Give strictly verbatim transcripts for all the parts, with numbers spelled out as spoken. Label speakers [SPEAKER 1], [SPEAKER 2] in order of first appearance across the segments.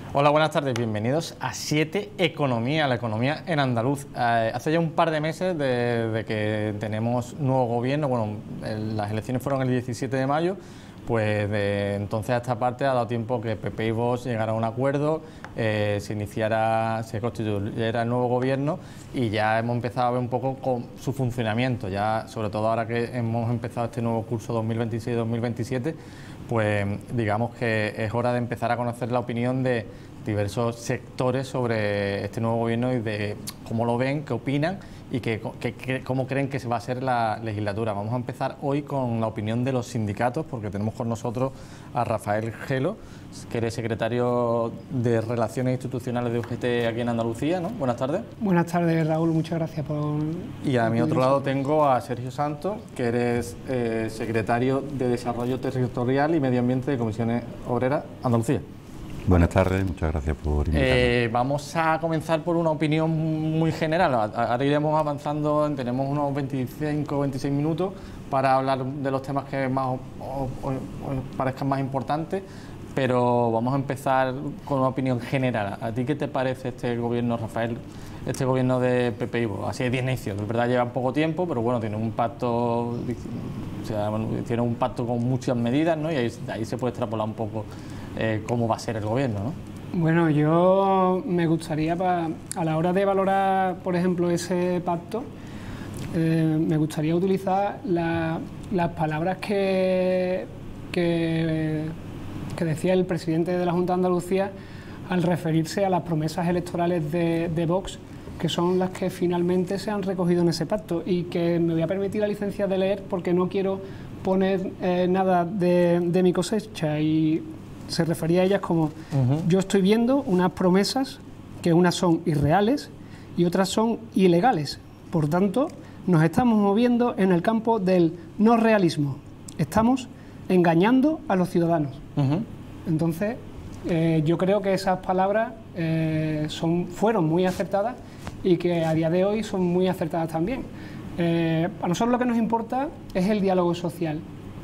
[SPEAKER 1] Hola, buenas tardes, bienvenidos a siete Economía, la economía en andaluz. Eh, hace ya un par de meses de, de que tenemos nuevo gobierno, bueno, el, las elecciones fueron el diecisiete de mayo, pues de entonces a esta parte ha dado tiempo que P P y Vox llegaran a un acuerdo, eh, se iniciara, se constituyera el nuevo gobierno y ya hemos empezado a ver un poco con su funcionamiento, ya sobre todo ahora que hemos empezado este nuevo curso dos mil veintiséis dos mil veintisiete, pues digamos que es hora de empezar a conocer la opinión de diversos sectores sobre este nuevo gobierno y de cómo lo ven, qué opinan y que, que, que, cómo creen que se va a ser la legislatura. Vamos a empezar hoy con la opinión de los sindicatos, porque tenemos con nosotros a Rafael Gelo, que eres secretario de Relaciones Institucionales de U G T aquí en Andalucía, ¿no? Buenas tardes.
[SPEAKER 2] Buenas tardes, Raúl, muchas gracias por...
[SPEAKER 1] Y a mi otro lado tengo a Sergio Santos, que eres eh, secretario de Desarrollo Territorial y Medio Ambiente de Comisiones Obreras Andalucía.
[SPEAKER 3] Buenas tardes, muchas gracias por invitarme.
[SPEAKER 1] Eh, vamos a comenzar por una opinión muy general. Ahora iremos avanzando, tenemos unos veinticinco o veintiséis minutos para hablar de los temas que más os, os, os parezcan más importantes, pero vamos a empezar con una opinión general. ¿A ti qué te parece este gobierno, Rafael, este gobierno de P P y Vox? Así de inicio, de verdad lleva poco tiempo, pero bueno, tiene un pacto, o sea, tiene un pacto con muchas medidas, ¿no? Y ahí, ahí se puede extrapolar un poco Eh, cómo va a ser el gobierno, ¿no?
[SPEAKER 2] Bueno, yo me gustaría, pa, a la hora de valorar, por ejemplo, ese pacto, eh, me gustaría utilizar la, las palabras que, que, que decía el presidente de la Junta de Andalucía al referirse a las promesas electorales de, de Vox, que son las que finalmente se han recogido en ese pacto, y que me voy a permitir la licencia de leer porque no quiero poner eh, nada de, de mi cosecha, y se refería a ellas como: uh-huh. Yo estoy viendo unas promesas que unas son irreales y otras son ilegales. Por tanto, nos estamos moviendo en el campo del no realismo. Estamos engañando a los ciudadanos. Uh-huh. Entonces, eh, yo creo que esas palabras eh, son, fueron muy acertadas y que a día de hoy son muy acertadas también. Eh, a nosotros lo que nos importa es el diálogo social,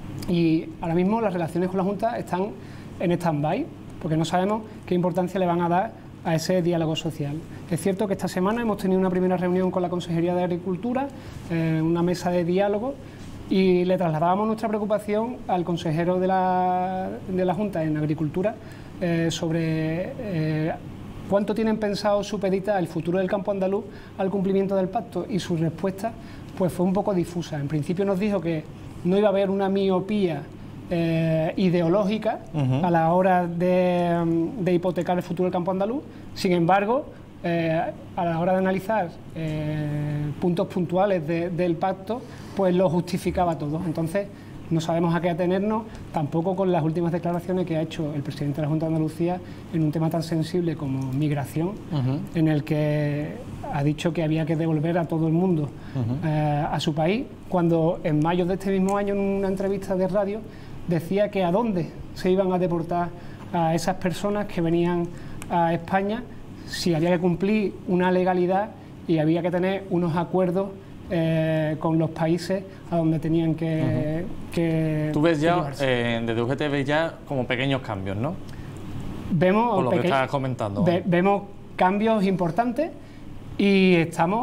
[SPEAKER 2] y ahora mismo las relaciones con la Junta están en stand-by, porque no sabemos qué importancia le van a dar a ese diálogo social. Es cierto que esta semana hemos tenido una primera reunión con la Consejería de Agricultura, eh, una mesa de diálogo, y le trasladábamos nuestra preocupación al consejero de la, de la Junta en Agricultura eh, sobre eh, cuánto tienen pensado supeditar el futuro del campo andaluz al cumplimiento del pacto, y su respuesta pues fue un poco difusa. En principio nos dijo que no iba a haber una miopía Eh, ideológica uh-huh. a la hora de, de hipotecar el futuro del campo andaluz. Sin embargo, eh, a la hora de analizar eh, puntos puntuales de, del pacto, pues lo justificaba todo. Entonces, no sabemos a qué atenernos, tampoco con las últimas declaraciones que ha hecho el presidente de la Junta de Andalucía en un tema tan sensible como migración, uh-huh. en el que ha dicho que había que devolver a todo el mundo uh-huh. eh, a su país, cuando en mayo de este mismo año, en una entrevista de radio, decía que a dónde se iban a deportar a esas personas que venían a España, si había que cumplir una legalidad y había que tener unos acuerdos eh, con los países a donde tenían que... Uh-huh. que
[SPEAKER 1] Tú ves ya, eh, desde U G T ves ya como pequeños cambios, ¿no?
[SPEAKER 2] Vemos,
[SPEAKER 1] por lo
[SPEAKER 2] peque-
[SPEAKER 1] que estás comentando.
[SPEAKER 2] Ve- vemos cambios importantes y estamos